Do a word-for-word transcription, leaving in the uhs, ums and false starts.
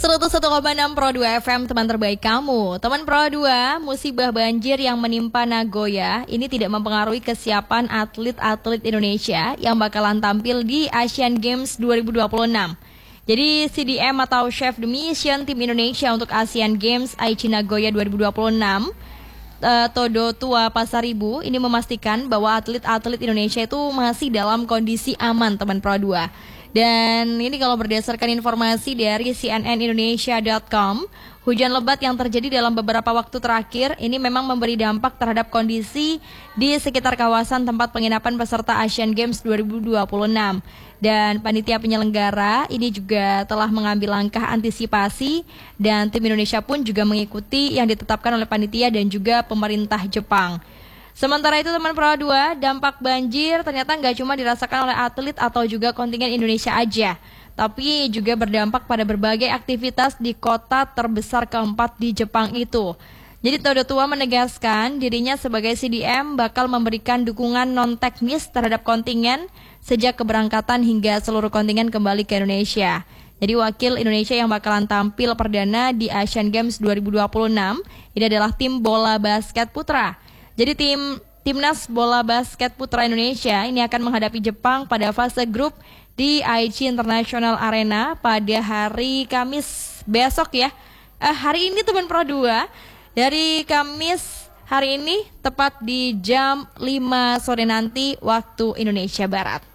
seratus satu koma enam Pro dua F M, teman terbaik kamu. Teman Pro dua, musibah banjir yang menimpa Nagoya ini tidak mempengaruhi kesiapan atlet-atlet Indonesia yang bakalan tampil di Asian Games dua ribu dua puluh enam. Jadi C D M atau Chef de Mission Tim Indonesia untuk Asian Games Aichi Nagoya dua ribu dua puluh enam, uh, Todo Tua Pasaribu ini memastikan bahwa atlet-atlet Indonesia itu masih dalam kondisi aman, teman Pro dua. Dan ini kalau berdasarkan informasi dari C N N Indonesia dot com, hujan lebat yang terjadi dalam beberapa waktu terakhir ini memang memberi dampak terhadap kondisi di sekitar kawasan tempat penginapan peserta Asian Games dua ribu dua puluh enam. Dan panitia penyelenggara ini juga telah mengambil langkah antisipasi dan tim Indonesia pun juga mengikuti yang ditetapkan oleh panitia dan juga pemerintah Jepang. Sementara itu teman Pro dua, dampak banjir ternyata nggak cuma dirasakan oleh atlet atau juga kontingen Indonesia aja, tapi juga berdampak pada berbagai aktivitas di kota terbesar keempat di Jepang itu. Jadi Todo Tua menegaskan dirinya sebagai C D M bakal memberikan dukungan non-teknis terhadap kontingen sejak keberangkatan hingga seluruh kontingen kembali ke Indonesia. Jadi wakil Indonesia yang bakalan tampil perdana di Asian Games dua ribu dua puluh enam ini adalah tim bola basket putra. Jadi tim Timnas Bola Basket Putra Indonesia ini akan menghadapi Jepang pada fase grup di Aichi International Arena pada hari Kamis besok ya. Eh, hari ini teman Pro dua, dari Kamis hari ini tepat di jam lima sore nanti waktu Indonesia Barat.